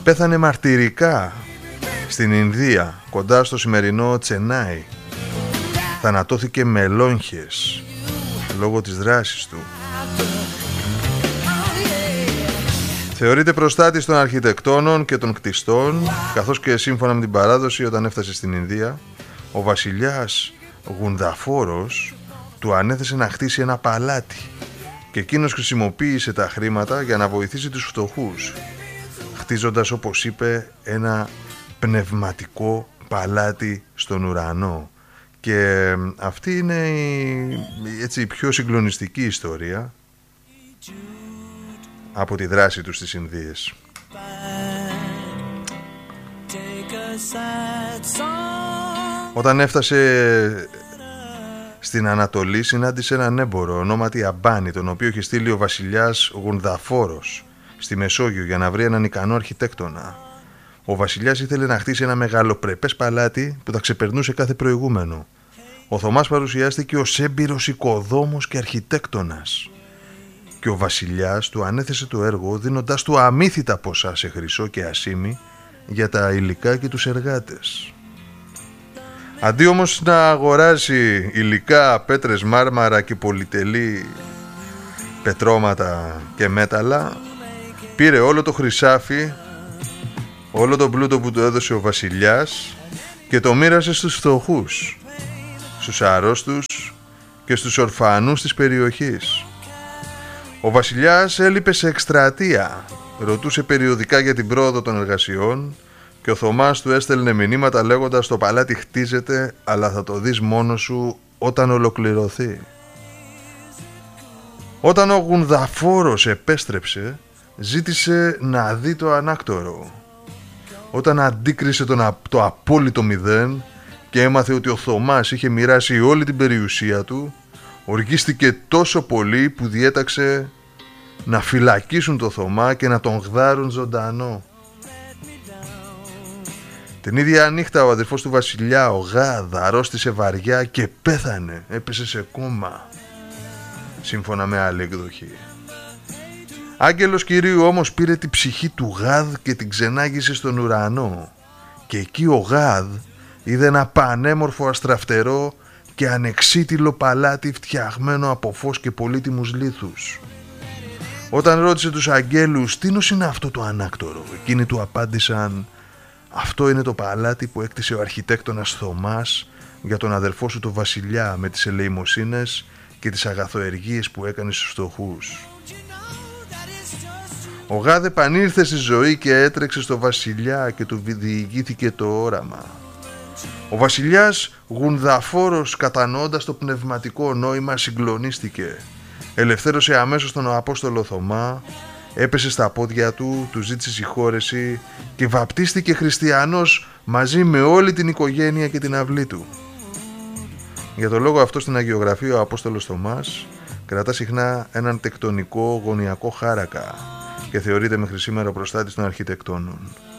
πέθανε μαρτυρικά στην Ινδία, κοντά στο σημερινό Τσενάι. Θανατώθηκε με λόγχες λόγω της δράσης του. Θεωρείται προστάτης των αρχιτεκτόνων και των κτιστών, καθώς και σύμφωνα με την παράδοση, όταν έφτασε στην Ινδία, ο βασιλιάς Γουνδαφόρος του ανέθεσε να χτίσει ένα παλάτι και εκείνος χρησιμοποίησε τα χρήματα για να βοηθήσει τους φτωχούς, χτίζοντας, όπως είπε, ένα πνευματικό παλάτι στον ουρανό. Και αυτή είναι η πιο συγκλονιστική ιστορία από τη δράση του στις Ινδίες. Όταν έφτασε στην Ανατολή, συνάντησε έναν έμπορο ονόματι Αμπάνη, τον οποίο είχε στείλει ο βασιλιάς Γουνδαφόρος στη Μεσόγειο για να βρει έναν ικανό αρχιτέκτονα. Ο βασιλιάς ήθελε να χτίσει ένα μεγαλοπρεπές παλάτι που θα ξεπερνούσε κάθε προηγούμενο. Ο Θωμάς παρουσιάστηκε ως έμπειρος οικοδόμος και αρχιτέκτονας και ο βασιλιάς του ανέθεσε το έργο, δίνοντάς του αμύθιτα ποσά σε χρυσό και ασήμι για τα υλικά και τους εργάτες. Αντί όμως να αγοράσει υλικά, πέτρες, μάρμαρα και πολυτελή πετρώματα και μέταλλα, πήρε όλο το χρυσάφι, όλο το πλούτο που του έδωσε ο βασιλιάς και το μοίρασε στους φτωχούς, στους αρρώστους και στους ορφανούς της περιοχής. Ο βασιλιάς έλειπε σε εκστρατεία, ρωτούσε περιοδικά για την πρόοδο των εργασιών και ο Θωμάς του έστελνε μηνύματα λέγοντας: «Το παλάτι χτίζεται, αλλά θα το δεις μόνος σου όταν ολοκληρωθεί». Όταν ο Γουνδαφόρος επέστρεψε, ζήτησε να δει το ανάκτορο. Όταν αντίκρισε το απόλυτο μηδέν και έμαθε ότι ο Θωμάς είχε μοιράσει όλη την περιουσία του, οργίστηκε τόσο πολύ που διέταξε να φυλακίσουν το Θωμά και να τον γδάρουν ζωντανό. Την ίδια νύχτα ο αδερφός του βασιλιά, ο Γάδ, αρρώστησε βαριά και πέθανε, έπεσε σε κόμμα, σύμφωνα με άλλη εκδοχή. Άγγελος Κυρίου όμως πήρε την ψυχή του Γάδ και την ξενάγησε στον ουρανό και εκεί ο Γάδ είδε ένα πανέμορφο, αστραφτερό και ανεξίτηλο παλάτι φτιαγμένο από φως και πολύτιμους λίθους. Όταν ρώτησε τους αγγέλους τίνος είναι αυτό το ανάκτορο, εκείνοι του απάντησαν: «Αυτό είναι το παλάτι που έκτισε ο αρχιτέκτονας Θωμάς για τον αδελφό σου το βασιλιά, με τις ελεημοσύνες και τις αγαθοεργίες που έκανε στους φτωχούς». Ο Γάδ επανήλθε στη ζωή και έτρεξε στο βασιλιά και του διηγήθηκε το όραμα. Ο βασιλιάς Γουνδαφόρος, κατανοώντας το πνευματικό νόημα, συγκλονίστηκε. Ελευθέρωσε αμέσως τον Απόστολο Θωμά, έπεσε στα πόδια του, του ζήτησε συγχώρεση και βαπτίστηκε χριστιανός μαζί με όλη την οικογένεια και την αυλή του. Για τον λόγο αυτό στην Αγιογραφία ο Απόστολος Θωμάς κρατά συχνά έναν τεκτονικό γωνιακό χάρακα και θεωρείται μέχρι σήμερα προστάτης των αρχιτεκτόνων.